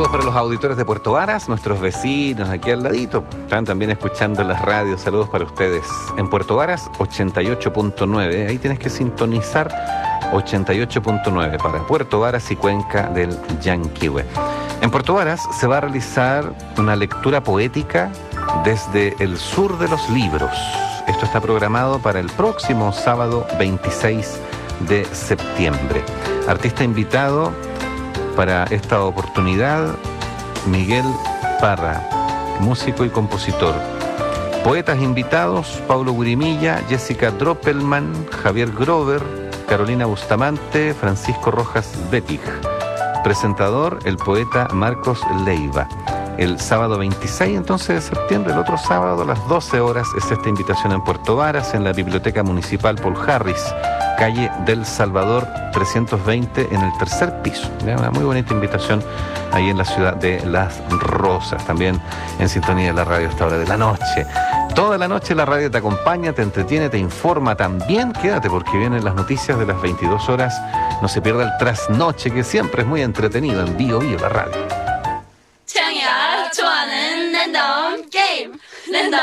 Saludos para los auditores de Puerto Varas, nuestros vecinos aquí al ladito. Están también escuchando las radios. Saludos para ustedes. En Puerto Varas, 88.9. Ahí tienes que sintonizar 88.9 para Puerto Varas y Cuenca del Llanquihue. En Puerto Varas se va a realizar una lectura poética desde el sur de los libros. Esto está programado para el próximo sábado 26 de septiembre. Artista invitado para esta oportunidad, Miguel Parra, músico y compositor. Poetas invitados, Paulo Gurimilla, Jessica Droppelman, Javier Grover, Carolina Bustamante, Francisco Rojas Bettig. Presentador, el poeta Marcos Leiva. El sábado 26 entonces de septiembre, el otro sábado a las 12 horas, es esta invitación en Puerto Varas, en la Biblioteca Municipal Paul Harris, calle del Salvador 320, en el tercer piso. Una muy bonita invitación ahí en la ciudad de Las Rosas, también en sintonía de la radio a esta hora de la noche. Toda la noche la radio te acompaña, te entretiene, te informa también. Quédate porque vienen las noticias de las 22 horas. No se pierda el trasnoche, que siempre es muy entretenido en Bio Bio, la radio. 창이야 좋아하는 랜덤 게임 랜덤